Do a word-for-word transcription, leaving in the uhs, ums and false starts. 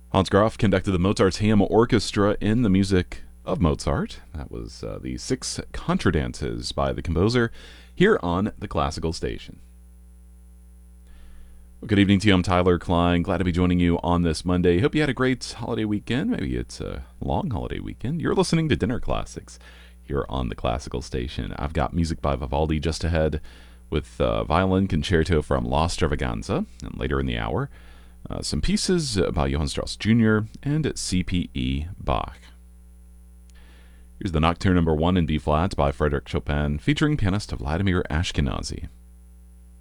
Hans Graf conducted the Mozarteum Orchestra in the music of Mozart. That was uh, the Six Contradances by the composer here on the Classical Station. Well, good evening to you. I'm Tyler Klein. Glad to be joining you on this Monday. Hope you had a great holiday weekend. Maybe it's a long holiday weekend. You're listening to Dinner Classics here on the Classical Station. I've got music by Vivaldi just ahead with uh, Violin Concerto from La Stravaganza, and later in the hour, Uh, some pieces by Johann Strauss Junior and C P E Bach. Here's the Nocturne number one in B-flat by Frédéric Chopin, featuring pianist Vladimir Ashkenazy.